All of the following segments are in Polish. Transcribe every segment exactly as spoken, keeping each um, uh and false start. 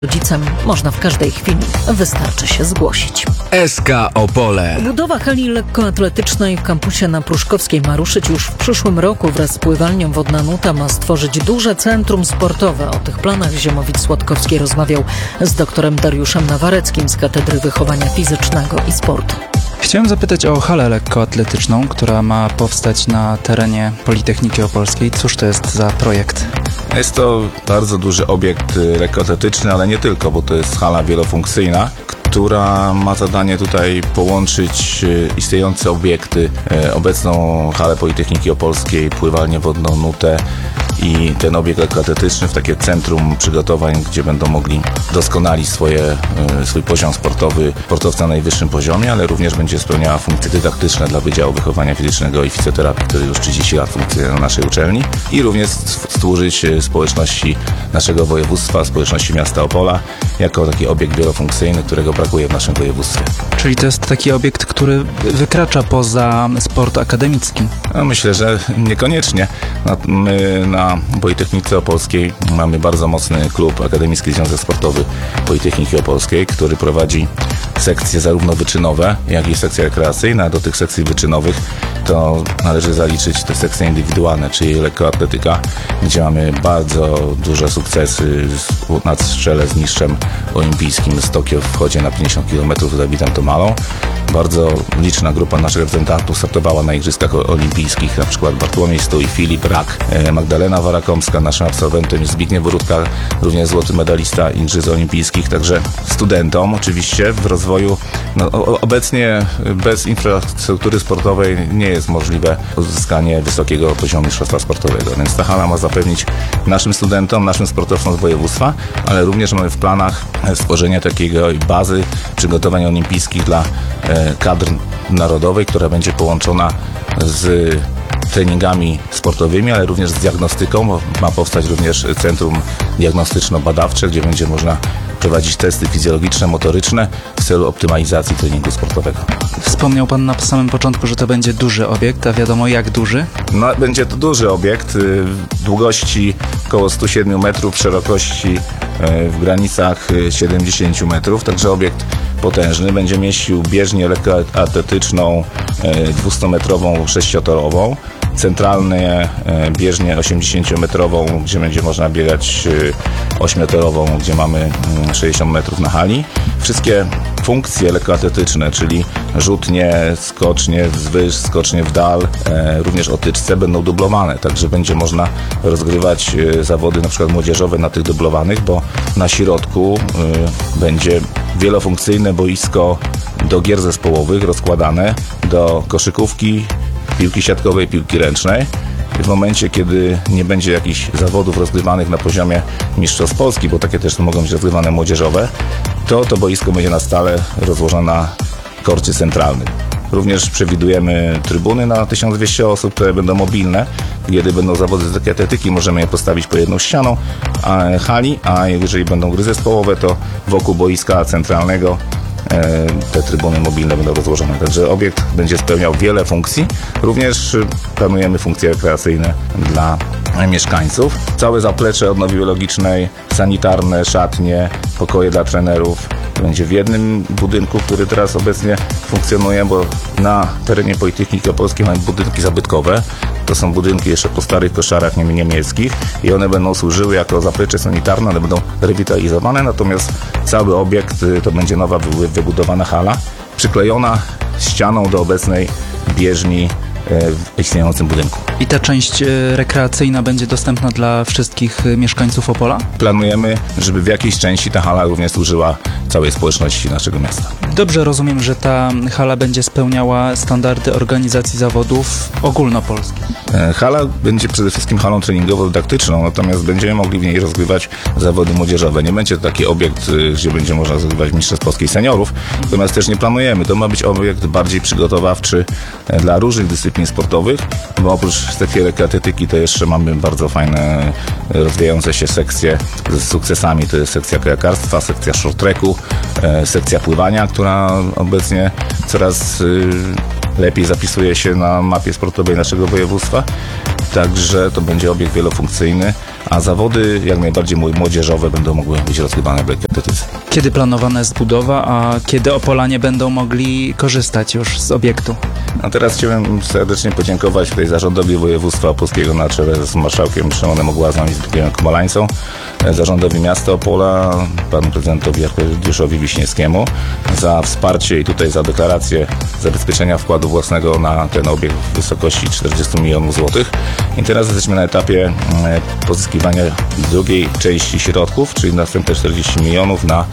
Rodzicem można w każdej chwili, wystarczy się zgłosić. S K Opole. Budowa hali lekkoatletycznej w kampusie na Pruszkowskiej ma ruszyć już w przyszłym roku. Wraz z pływalnią Wodna Nuta ma stworzyć duże centrum sportowe. O tych planach Ziemowit Słodkowski rozmawiał z doktorem Dariuszem Nawareckim z Katedry Wychowania Fizycznego i Sportu. Chciałem zapytać o halę lekkoatletyczną, która ma powstać na terenie Politechniki Opolskiej. Cóż to jest za projekt? Jest to bardzo duży obiekt lekkoatletyczny, ale nie tylko, bo to jest hala wielofunkcyjna, która ma zadanie tutaj połączyć istniejące obiekty, obecną halę Politechniki Opolskiej, pływalnię Wodną Nutę i ten obiekt lekkoatletyczny w takie centrum przygotowań, gdzie będą mogli doskonalić swoje, swój poziom sportowy, sportowca na najwyższym poziomie, ale również będzie spełniała funkcje dydaktyczne dla Wydziału Wychowania Fizycznego i Fizjoterapii, który już trzydzieści lat funkcjonuje na naszej uczelni, i również służyć społeczności naszego województwa, społeczności miasta Opola, jako taki obiekt wielofunkcyjny, którego brakuje w naszym województwie. Czyli to jest taki obiekt, który wykracza poza sport akademicki? No, myślę, że niekoniecznie. No, my na Politechnice Opolskiej mamy bardzo mocny klub, Akademicki Związek Sportowy Politechniki Opolskiej, który prowadzi sekcje zarówno wyczynowe, jak i sekcje rekreacyjne. Do tych sekcji wyczynowych to należy zaliczyć te sekcje indywidualne, czyli lekkoatletyka, gdzie mamy bardzo duże sukcesy na czele z mistrzem olimpijskim z Tokio w chodzie na pięćdziesiąt kilometrów z Dawidem Tomalą. Bardzo liczna grupa naszych reprezentantów startowała na Igrzyskach Olimpijskich, na przykład Bartłomiej Stój, Filip Rak, Magdalena Warakomska, naszym absolwentem jest Zbigniew Borutka, również złoty medalista Igrzysk Olimpijskich. Także studentom oczywiście w rozwoju, no, obecnie bez infrastruktury sportowej nie jest możliwe uzyskanie wysokiego poziomu mistrzostwa sportowego, więc ta hala ma zapewnić naszym studentom, naszym sportowcom z województwa, ale również mamy w planach stworzenie takiego bazy przygotowań olimpijskich dla kadr narodowej, która będzie połączona z treningami sportowymi, ale również z diagnostyką. Ma powstać również centrum diagnostyczno-badawcze, gdzie będzie można prowadzić testy fizjologiczne, motoryczne w celu optymalizacji treningu sportowego. Wspomniał Pan na samym początku, że to będzie duży obiekt, a wiadomo jak duży? No, będzie to duży obiekt, długości około stu siedmiu metrów, szerokości w granicach siedemdziesięciu metrów, także obiekt potężny. Będzie mieścił bieżnię lekkoatletyczną dwustumetrową, sześciotorową, centralnie bieżnię osiemdziesięciometrową, gdzie będzie można biegać ośmiotorową, gdzie mamy sześćdziesiąt metrów na hali. Wszystkie funkcje lekkoatletyczne, czyli rzutnie, skocznie wzwyż, skocznie w dal, również otyczce będą dublowane, także będzie można rozgrywać zawody na przykład młodzieżowe na tych dublowanych, bo na środku będzie wielofunkcyjne boisko do gier zespołowych rozkładane, do koszykówki, piłki siatkowej, piłki ręcznej. W momencie, kiedy nie będzie jakichś zawodów rozgrywanych na poziomie mistrzostw Polski, bo takie też mogą być rozgrywane młodzieżowe, to to boisko będzie na stale rozłożone na korcie centralnym. Również przewidujemy trybuny na tysiąc dwieście osób, które będą mobilne. Kiedy będą zawody z atletyki, możemy je postawić po jedną ścianą a hali, a jeżeli będą gry zespołowe, to wokół boiska centralnego te trybuny mobilne będą rozłożone. Także obiekt będzie spełniał wiele funkcji. Również planujemy funkcje rekreacyjne dla mieszkańców. Całe zaplecze odnowy biologicznej, sanitarne, szatnie, pokoje dla trenerów będzie w jednym budynku, który teraz obecnie funkcjonuje, bo na terenie Politechniki Opolskiej mamy budynki zabytkowe. To są budynki jeszcze po starych koszarach niemieckich i one będą służyły jako zaplecze sanitarne, one będą rewitalizowane, natomiast cały obiekt to będzie nowa wybudowana hala, przyklejona ścianą do obecnej bieżni w istniejącym budynku. I ta część rekreacyjna będzie dostępna dla wszystkich mieszkańców Opola? Planujemy, żeby w jakiejś części ta hala również służyła całej społeczności naszego miasta. Dobrze rozumiem, że ta hala będzie spełniała standardy organizacji zawodów ogólnopolskich. Hala będzie przede wszystkim halą treningowo-dydaktyczną, natomiast będziemy mogli w niej rozgrywać zawody młodzieżowe. Nie będzie to taki obiekt, gdzie będzie można rozgrywać mistrzostw Polski seniorów, natomiast też nie planujemy. To ma być obiekt bardziej przygotowawczy dla różnych dyscyplin sportowych, bo oprócz sekcji lekkoatletyki to jeszcze mamy bardzo fajne, rozwijające się sekcje z sukcesami. To jest sekcja kajakarstwa, sekcja short tracku, sekcja pływania, która obecnie coraz lepiej zapisuje się na mapie sportowej naszego województwa. także to będzie obiekt wielofunkcyjny, a zawody jak najbardziej młodzieżowe będą mogły być rozgrywane w lekkiej atletyce. Kiedy planowana jest budowa, a kiedy Opolanie będą mogli korzystać już z obiektu? A teraz chciałem serdecznie podziękować tutaj zarządowi województwa opolskiego na czele z marszałkiem Szymonem Ogłazą i Zbigniewem Komalańcą, zarządowi miasta Opola, panu prezydentowi Arkadiuszowi Wiśniewskiemu za wsparcie i tutaj za deklarację zabezpieczenia wkładu własnego na ten obiekt w wysokości czterdzieści milionów złotych. I teraz jesteśmy na etapie pozyskiwania drugiej części środków, czyli następne czterdzieści milionów na,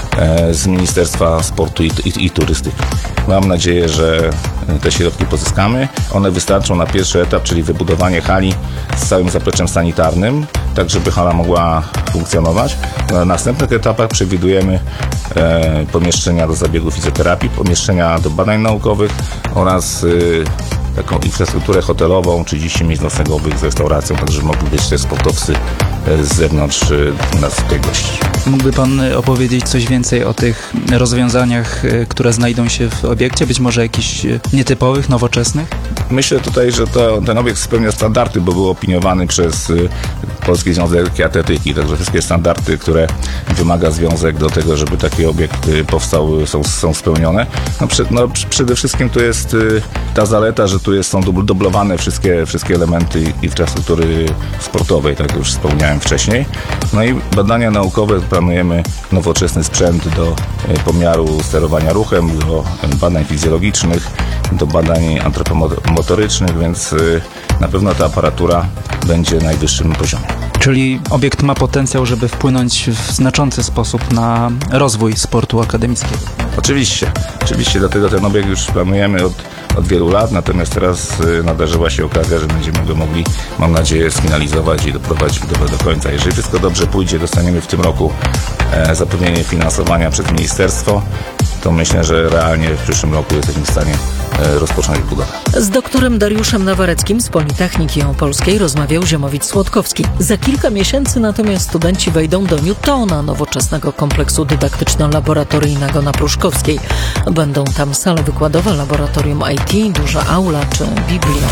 z Ministerstwa Sportu i, i, i Turystyki. Mam nadzieję, że te środki pozyskamy. One wystarczą na pierwszy etap, czyli wybudowanie hali z całym zapleczem sanitarnym, tak żeby hala mogła funkcjonować. Na następnych etapach przewidujemy e, pomieszczenia do zabiegu fizjoterapii, pomieszczenia do badań naukowych oraz e, taką infrastrukturę hotelową, trzydzieści miejsc noclegowych z restauracją, tak żeby mogli być też sportowcy e, z zewnątrz e, nas tutaj gościć. Mógłby Pan opowiedzieć coś więcej o tych rozwiązaniach, e, które znajdą się w obiekcie, być może jakichś e, nietypowych, nowoczesnych? Myślę tutaj, że to, ten obiekt spełnia standardy, bo był opiniowany przez y, Polski Związek Lekkiej Atletyki, także wszystkie standardy, które wymaga związek do tego, żeby taki obiekt y, powstał, są, są spełnione. No, przy, no, przede wszystkim to jest y, ta zaleta, że tu jest, są dublowane wszystkie, wszystkie elementy infrastruktury sportowej, tak jak już wspomniałem wcześniej. No i badania naukowe, planujemy nowoczesny sprzęt do y, pomiaru sterowania ruchem, do y, badań fizjologicznych, do badań antropomotorycznych, więc y, na pewno ta aparatura będzie na najwyższym poziomie. Czyli obiekt ma potencjał, żeby wpłynąć w znaczący sposób na rozwój sportu akademickiego. Oczywiście, oczywiście, dlatego ten obiekt już planujemy od, od wielu lat, natomiast teraz y, nadarzyła się okazja, że będziemy go mogli, mam nadzieję, sfinalizować i doprowadzić budowę do końca. Jeżeli wszystko dobrze pójdzie, dostaniemy w tym roku e, zapewnienie finansowania przez ministerstwo, to myślę, że realnie w przyszłym roku jesteśmy w stanie e, rozpocząć budowę. Z doktorem Dariuszem Nawareckim z Politechniki Opolskiej rozmawiał Ziemowit Słodkowski. Za kilka miesięcy natomiast studenci wejdą do Newtona, nowoczesnego kompleksu dydaktyczno-laboratoryjnego na Pruszkowskiej. Będą tam sale wykładowe, laboratorium I T, duża aula czy biblioteka.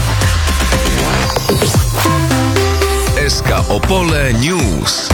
S K Opole News.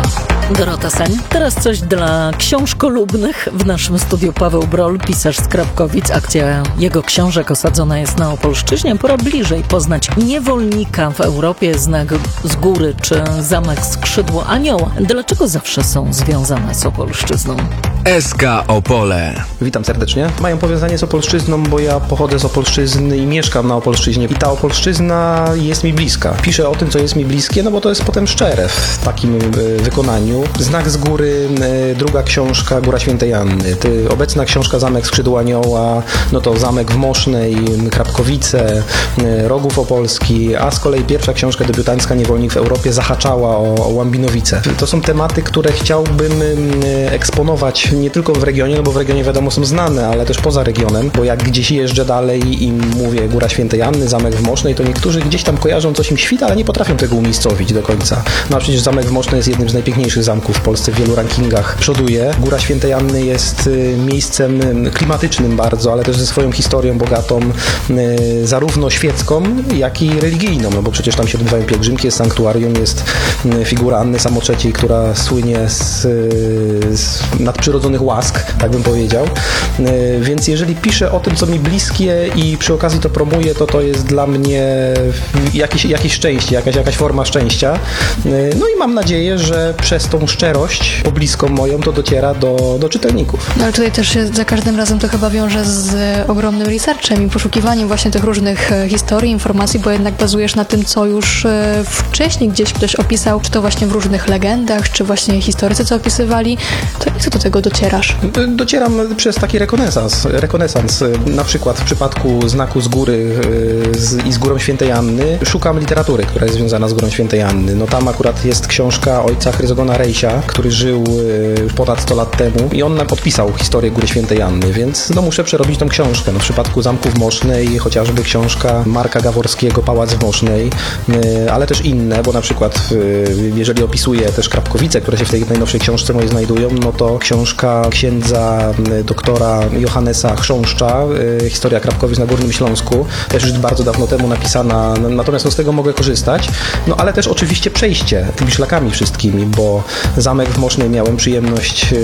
Dorota Seń. Teraz coś dla książkolubnych. W naszym studiu Paweł Brol, pisarz z Krapkowic. Akcja jego książek osadzona jest na Opolszczyźnie. Pora bliżej poznać niewolnika w Europie, znak z góry czy zamek skrzydło anioła. Dlaczego zawsze są związane z Opolszczyzną? S K Opole. Witam serdecznie. Mają powiązanie z Opolszczyzną, bo ja pochodzę z Opolszczyzny i mieszkam na Opolszczyźnie. I ta Opolszczyzna jest mi bliska. Piszę o tym, co jest mi bliskie, no bo to jest potem szczere w takim y, wykonaniu. Znak z góry, y, druga książka, Góra Świętej Anny. Ty, obecna książka Zamek skrzydło anioła, no to Zamek w Mosznej, Krapkowice, y, Rogów Opolski, a z kolei pierwsza książka debiutancka Niewolnik w Europie zahaczała o, o Łambinowice. To są tematy, które chciałbym y, eksponować nie tylko w regionie, no bo w regionie wiadomo są znane, ale też poza regionem, bo jak gdzieś jeżdżę dalej i mówię Góra Świętej Anny, Zamek w Mosznej, to niektórzy gdzieś tam kojarzą, coś im świta, ale nie potrafią tego umiejscowić do końca. No a przecież Zamek w Mosznej jest jednym z najpiękniejszych zamków w Polsce, w wielu rankingach przoduje. Góra Świętej Anny jest y, miejscem klimatycznym bardzo, ale też ze swoją historią bogatą, y, zarówno świecką, jak i religijną, no bo przecież tam się odbywają pielgrzymki, jest sanktuarium, jest y, figura Anny Samotrzeciej, która słynie z, y, z nadprzyrodzonych łask, tak bym powiedział. Y, więc jeżeli piszę o tym, co mi bliskie i przy okazji to promuję, to to jest dla mnie jakieś, jakieś szczęście, jakaś, jakaś forma szczęścia. Y, no i mam nadzieję, że przez tą szczerość pobliską moją to dociera do, do czytelników. No ale tutaj też się za każdym razem to chyba wiąże z ogromnym researchem i poszukiwaniem właśnie tych różnych historii, informacji, bo jednak bazujesz na tym, co już wcześniej gdzieś ktoś opisał, czy to właśnie w różnych legendach, czy właśnie historycy, co opisywali. To jak ty do tego docierasz? Docieram przez taki rekonesans. rekonesans. Na przykład w przypadku znaku z góry z, i z Górą Świętej Anny szukam literatury, która jest związana z Górą Świętej Anny. No tam akurat jest książka ojca Chryzogona Rejsia, który żył już ponad sto lat temu i on nam podpisał historię Góry Świętej Anny, więc no muszę przerobić tą książkę. No w przypadku Zamku w Mosznej chociażby książka Marka Gaworskiego Pałac w Mosznej, ale też inne, bo na przykład jeżeli opisuję też Krapkowice, które się w tej najnowszej książce mojej znajdują, no to książka książka księdza doktora Johannesa Chrząszcza, Historia Krapkowic na Górnym Śląsku, też już bardzo dawno temu napisana, natomiast no, z tego mogę korzystać. No ale też oczywiście przejście tymi szlakami wszystkimi, bo zamek w Mosznej miałem przyjemność